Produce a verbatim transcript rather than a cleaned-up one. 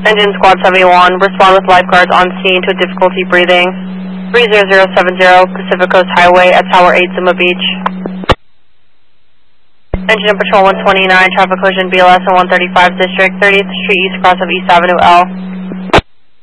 Engine Squad seventy-one, respond with lifeguards on scene to difficulty breathing. three zero zero seven zero Pacific Coast Highway at Tower eight, Zuma Beach. Engine and Patrol one twenty-nine, traffic collision B L S in one thirty-five District, thirtieth Street East, cross of East Avenue L.